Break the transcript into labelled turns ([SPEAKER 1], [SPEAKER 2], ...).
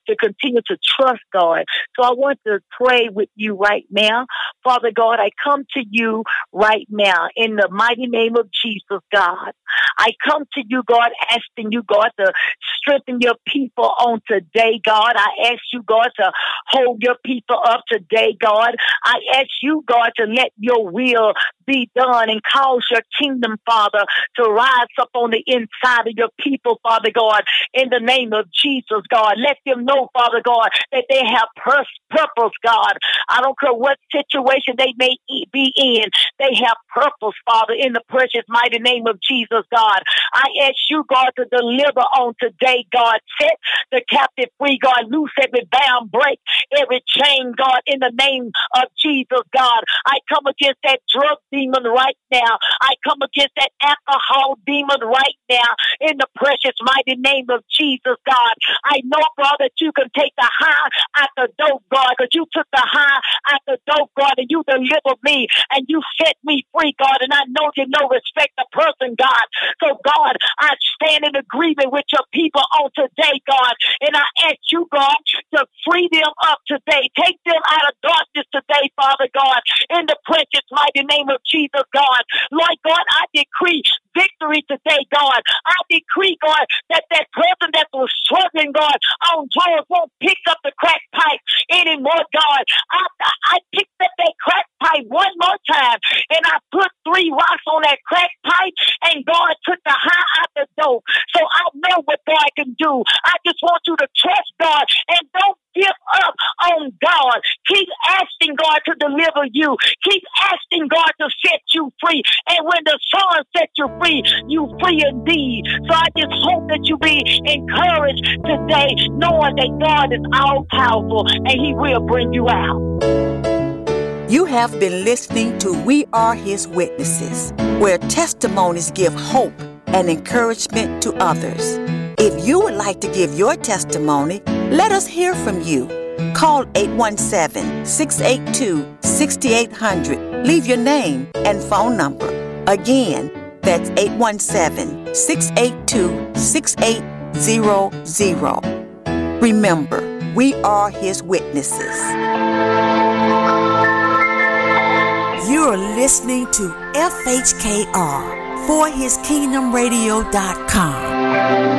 [SPEAKER 1] to continue to trust God. So I want to pray with you right now. Father God, I come to you right now in the mighty name of Jesus, God. I come to you, God, asking you, God, to strengthen your people on today, God. I ask you, God, to hold your people up today, God. I ask you, God, to let your will be done and cause your kingdom, Father, to rise up on the inside of your people, Father God, in the name of Jesus, God. Let them know, Father God, that they have purpose, God. I don't care what situation they may be in. They have purpose, Father, in the precious mighty name of Jesus, God. I ask you, God, to deliver on today, God. Set the captive free, God. Loose every bound, break every chain, God, in the name of Jesus, God. I come against that drug demon right now. I come against that alcohol demon right now in the precious mighty name of Jesus, God. I know, God, that you can take the high out the dope, God, because you took the high out the dope, God, and you delivered me and you set me free, God, and I know you know respect the person, God. So, God, I stand in agreement with your people on today, God, and I ask you, God, to free them up today. Take them out of darkness today, Father God, in the precious mighty name of Jesus, God. Lord God, I decree victory today, God. I decree, God, that person that was struggling, God, on drugs won't pick up the crack pipe anymore, God. I picked up that crack pipe one more time, and I put 3 rocks on that crack pipe, and God took the high out the dope. So I know what God can do. I just want you to trust God and don't give up on God. Keep asking God to deliver you. Keep asking God to set you free. And when the Son sets you free indeed. So I just hope that you be encouraged today, knowing that God is all powerful and He will bring you out.
[SPEAKER 2] You have been listening to We Are His Witnesses, where testimonies give hope and encouragement to others. If you would like to give your testimony, let us hear from you. Call 817-682-6800. Leave your name and phone number. Again, that's 817-682-6800. Remember, we are His witnesses. You're listening to FHKR, forhiskingdomradio.com.